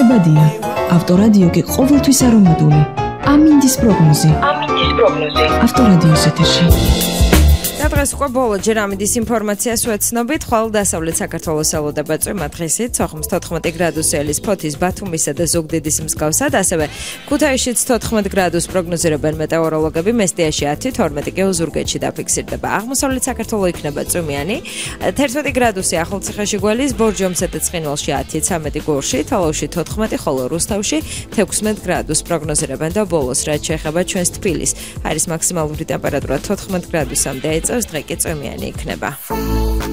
დასაბადია. ავტორადიო კი ყოველთვის არომატული. ამინდის პროგნოზი. ავტორადიოს ეთერში. დღეს უკვე ბოლო ჯერ ამინდის ინფორმაციას ვეცნობით, ხოლო დასავლეთ საქართველოს ელოდება წვიმა დღისით, სოხუმს 14 გრადუსი ელის, ფოთის, ბათუმისა და ზუგდიდის მსგავსად, ასევე ქუთაისშიც 14 გრადუსს პროგნოზირებენ მეტეოროლოგები, მესტიაში 10, 12 კი ოზურგეთში დაფიქსირდება. აღმოსავლეთ საქართველო იქნება წვიმიანი, 11 გრადუსი ახალციხეში გველის, ბორჯომსა და ცხინვალში 10, 13 გორში, თალავში 14, ხოლო რუსთავში 16 გრადუსს პროგნოზირებენ და ბოლოს რაც შეეხება ჩვენს თბილისს, არის მაქსიმალური ტემპერატურა 14 გრადუსამდე ეწევს, დღე კი წვიმიანი იქნება.